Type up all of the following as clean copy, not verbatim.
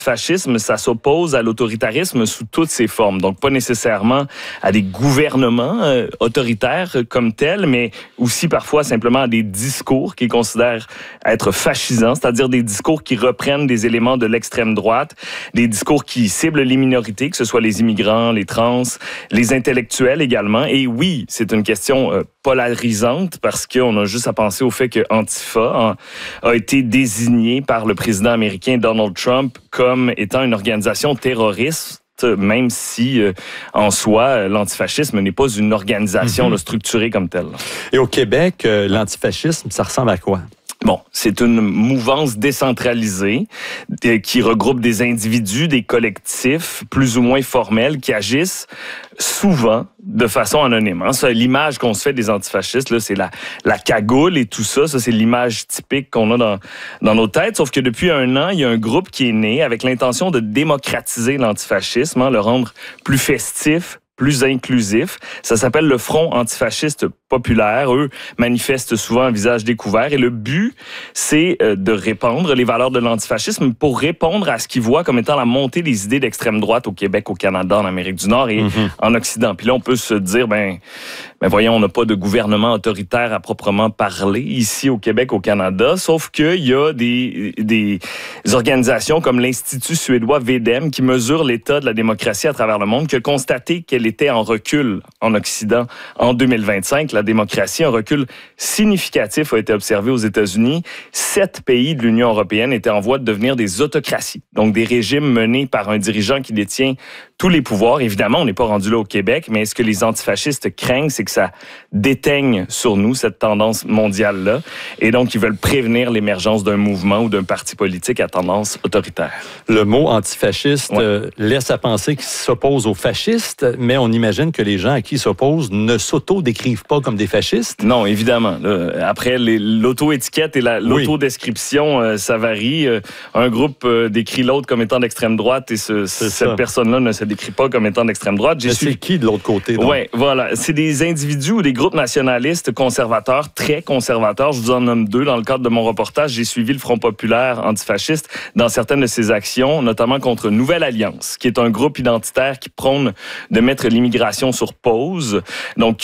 fascisme, ça s'oppose à l'autoritarisme sous toutes ses formes. Donc, pas nécessairement à des gouvernements autoritaires comme tels, mais aussi parfois simplement à des discours qu'ils considèrent être fascisants, c'est-à-dire des discours qui reprennent des éléments de l'extrême droite, des discours qui ciblent les minorités, que ce soit les immigrants, les trans, les intellectuels également. Et oui, c'est une question polarisante parce qu'on a juste à penser au fait que Antifa a été désigné par le président américain Donald Trump comme étant une organisation terroriste, même si, en soi, l'antifascisme n'est pas une organisation structurée comme telle. Et au Québec, l'antifascisme, ça ressemble à quoi? Bon, c'est une mouvance décentralisée qui regroupe des individus, des collectifs plus ou moins formels qui agissent souvent de façon anonyme. Ça, l'image qu'on se fait des antifascistes, là, c'est la cagoule et tout ça. Ça, c'est l'image typique qu'on a dans nos têtes. Sauf que depuis 1 an, il y a un groupe qui est né avec l'intention de démocratiser l'antifascisme, le rendre plus festif, plus inclusif. Ça s'appelle le Front antifasciste populaire. Eux manifestent souvent un visage découvert et le but, c'est de répandre les valeurs de l'antifascisme pour répondre à ce qu'ils voient comme étant la montée des idées d'extrême droite au Québec, au Canada, en Amérique du Nord et en Occident. Puis là, on peut se dire, ben voyons, on n'a pas de gouvernement autoritaire à proprement parler ici au Québec, au Canada, sauf qu'il y a des organisations comme l'Institut suédois VDEM qui mesure l'état de la démocratie à travers le monde, qui a constaté qu'elle était en recul en Occident en 2025. La démocratie, un recul significatif a été observé aux États-Unis. 7 pays de l'Union européenne étaient en voie de devenir des autocraties, donc des régimes menés par un dirigeant qui détient tous les pouvoirs. Évidemment, on n'est pas rendu là au Québec, mais ce que les antifascistes craignent, c'est que ça déteigne sur nous cette tendance mondiale-là. Et donc, ils veulent prévenir l'émergence d'un mouvement ou d'un parti politique à tendance autoritaire. Le mot antifasciste laisse à penser qu'il s'oppose aux fascistes, mais on imagine que les gens à qui ils s'opposent ne s'auto-décrivent pas comme des fascistes. Non, évidemment. Là, après, l'auto-étiquette et l'auto-description, ça varie. Un groupe décrit l'autre comme étant d'extrême droite et cette personne-là ne se décrit pas comme étant d'extrême droite. C'est qui de l'autre côté? Oui, voilà. C'est des individus ou des groupes nationalistes conservateurs, très conservateurs. Je vous en nomme 2. Dans le cadre de mon reportage, j'ai suivi le Front populaire antifasciste dans certaines de ses actions, notamment contre Nouvelle Alliance, qui est un groupe identitaire qui prône de mettre l'immigration sur pause. Donc,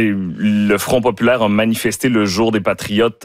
le Front populaire a manifesté le jour des Patriotes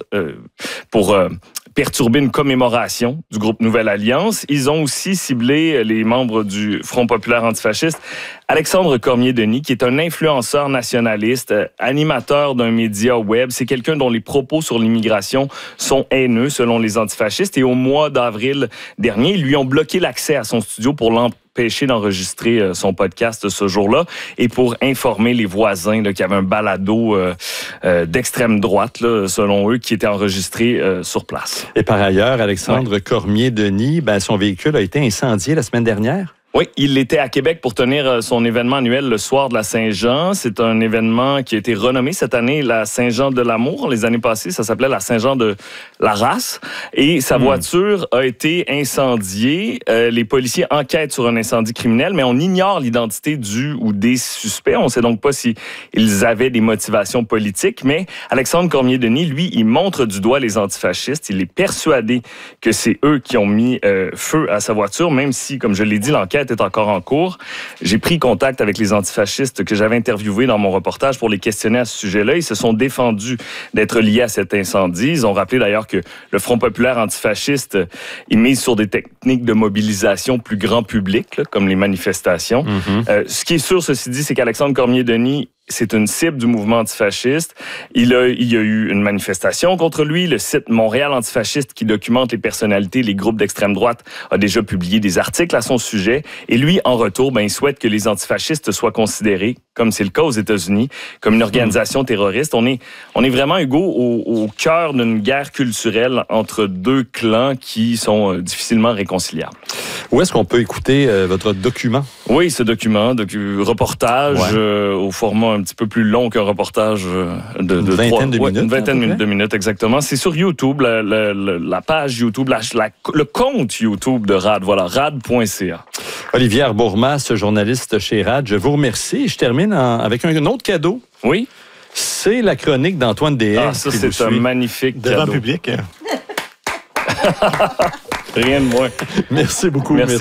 pour perturber une commémoration du groupe Nouvelle Alliance. Ils ont aussi ciblé les membres du Front populaire antifasciste. Alexandre Cormier-Denis, qui est un influenceur nationaliste, animateur d'un média web. C'est quelqu'un dont les propos sur l'immigration sont haineux, selon les antifascistes. Et au mois d'avril dernier, ils lui ont bloqué l'accès à son studio pour l'empêcher d'enregistrer son podcast ce jour-là et pour informer les voisins qu'il y avait un balado d'extrême droite, là, selon eux, qui était enregistré sur place. Et par ailleurs, Alexandre Cormier-Denis, son véhicule a été incendié la semaine dernière? Oui, il était à Québec pour tenir son événement annuel le soir de la Saint-Jean. C'est un événement qui a été renommé cette année la Saint-Jean de l'amour. Les années passées, ça s'appelait la Saint-Jean de la race. Et sa voiture a été incendiée. Les policiers enquêtent sur un incendie criminel, mais on ignore l'identité du ou des suspects. On ne sait donc pas si ils avaient des motivations politiques. Mais Alexandre Cormier-Denis, lui, il montre du doigt les antifascistes. Il est persuadé que c'est eux qui ont mis feu à sa voiture, même si, comme je l'ai dit, l'enquête est encore en cours. J'ai pris contact avec les antifascistes que j'avais interviewés dans mon reportage pour les questionner à ce sujet-là. Ils se sont défendus d'être liés à cet incendie. Ils ont rappelé d'ailleurs que le Front populaire antifasciste, il mise sur des techniques de mobilisation plus grand public, là, comme les manifestations. Ce qui est sûr, ceci dit, c'est qu'Alexandre Cormier-Denis, c'est une cible du mouvement antifasciste. Il y a eu une manifestation contre lui. Le site Montréal antifasciste, qui documente les personnalités, les groupes d'extrême droite, a déjà publié des articles à son sujet. Et lui, en retour, il souhaite que les antifascistes soient considérés, comme c'est le cas aux États-Unis, comme une organisation terroriste. On est vraiment, Hugo, au cœur d'une guerre culturelle entre 2 clans qui sont difficilement réconciliables. Où est-ce qu'on peut écouter votre document? Oui, ce document, reportage au format un petit peu plus long qu'un reportage de une vingtaine de minutes. Une vingtaine de minutes, exactement. C'est sur YouTube, la page YouTube, le compte YouTube de RAD. Voilà, rad.ca. Olivier Arbourmas, journaliste chez RAD, je vous remercie. Je termine avec un autre cadeau. Oui. C'est la chronique d'Antoine Deshaies. Ah, ça, c'est un magnifique cadeau. Devant public. Rien de moins. Merci beaucoup. Merci.